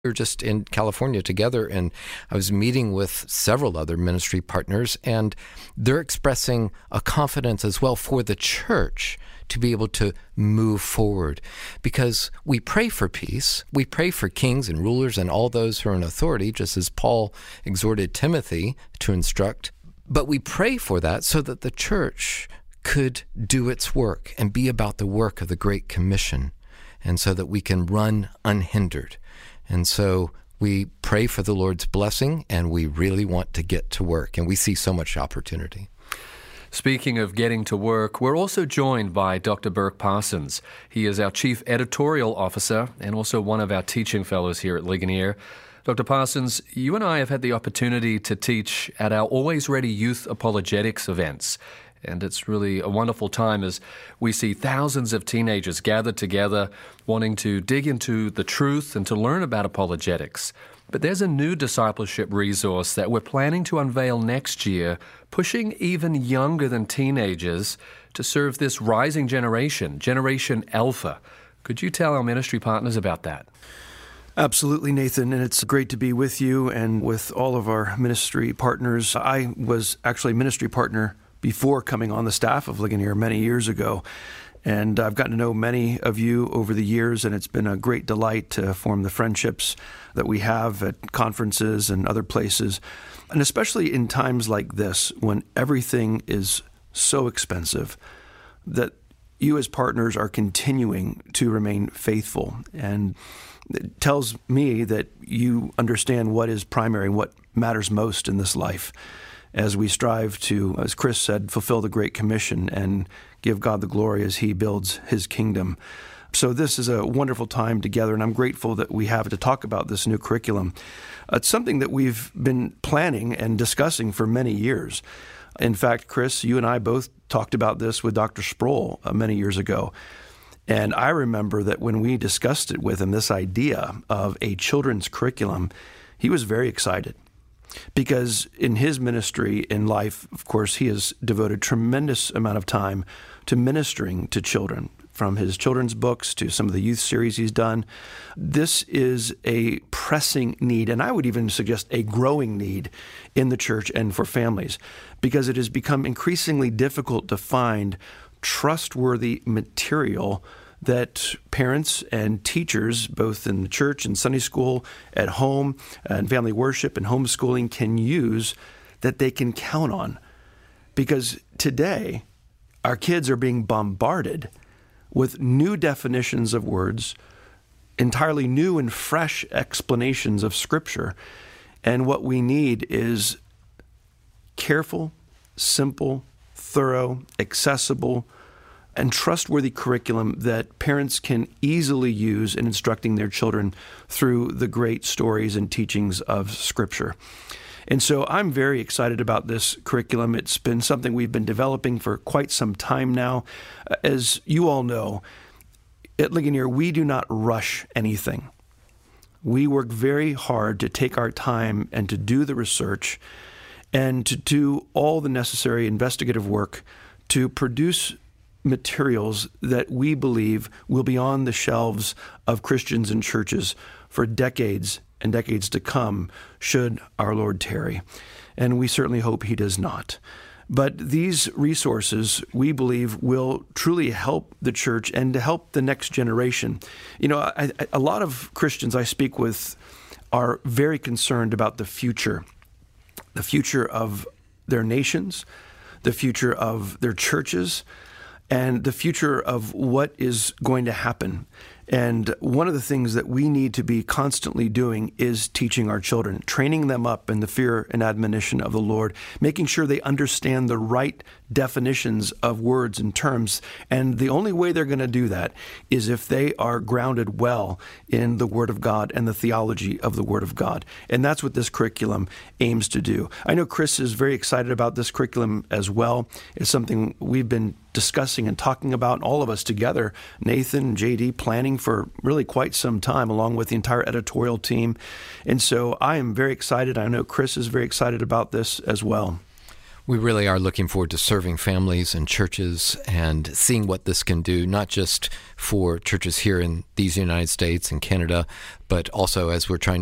We were just in California together, and I was meeting with several other ministry partners, and they're expressing a confidence as well for the church to be able to move forward. Because we pray for peace, we pray for kings and rulers and all those who are in authority, just as Paul exhorted Timothy to instruct. But we pray for that so that the church could do its work and be about the work of the Great Commission, and so that we can run unhindered. And so we pray for the Lord's blessing, and we really want to get to work, and we see so much opportunity. Speaking of getting to work, we're also joined by Dr. Burk Parsons. He is our Chief Editorial Officer and also one of our teaching fellows here at Ligonier. Dr. Parsons, you and I have had the opportunity to teach at our Always Ready Youth Apologetics events. And it's really a wonderful time as we see thousands of teenagers gathered together wanting to dig into the truth and to learn about apologetics. But there's a new discipleship resource that we're planning to unveil next year, pushing even younger than teenagers to serve this rising generation, Generation Alpha. Could you tell our ministry partners about that? Absolutely, Nathan, and it's great to be with you and with all of our ministry partners. I was actually ministry partner before coming on the staff of Ligonier many years ago. And I've gotten to know many of you over the years, and it's been a great delight to form the friendships that we have at conferences and other places. And especially in times like this, when everything is so expensive, that you as partners are continuing to remain faithful. And it tells me that you understand what is primary and what matters most in this life, as we strive to, as Chris said, fulfill the Great Commission and give God the glory as He builds His kingdom. So this is a wonderful time together, and I'm grateful that we have to talk about this new curriculum. It's something that we've been planning and discussing for many years. In fact, Chris, you and I both talked about this with Dr. Sproul many years ago. And I remember that when we discussed it with him, this idea of a children's curriculum, he was very excited. Because in his ministry in life, of course, he has devoted tremendous amount of time to ministering to children, from his children's books to some of the youth series he's done. This is a pressing need, and I would even suggest a growing need in the church and for families, because it has become increasingly difficult to find trustworthy material that parents and teachers, both in the church and Sunday school, at home, and family worship and homeschooling, can use that they can count on. Because today, our kids are being bombarded with new definitions of words, entirely new and fresh explanations of Scripture. And what we need is careful, simple, thorough, accessible, and trustworthy curriculum that parents can easily use in instructing their children through the great stories and teachings of Scripture. And so I'm very excited about this curriculum. It's been something we've been developing for quite some time now. As you all know, at Ligonier, we do not rush anything. We work very hard to take our time and to do the research and to do all the necessary investigative work to produce materials that we believe will be on the shelves of Christians and churches for decades and decades to come, should our Lord tarry. And we certainly hope He does not. But these resources, we believe, will truly help the church and to help the next generation. You know, a lot of Christians I speak with are very concerned about the future of their nations, the future of their churches, and the future of what is going to happen. And one of the things that we need to be constantly doing is teaching our children, training them up in the fear and admonition of the Lord, making sure they understand the right definitions of words and terms. And the only way they're going to do that is if they are grounded well in the Word of God and the theology of the Word of God. And that's what this curriculum aims to do. I know Chris is very excited about this curriculum as well. It's something we've been discussing and talking about, all of us together, Nathan and JD, planning for really quite some time, along with the entire editorial team. And so I am very excited. I know Chris is very excited about this as well. We really are looking forward to serving families and churches and seeing what this can do, not just for churches here in these United States and Canada, but also as we're trying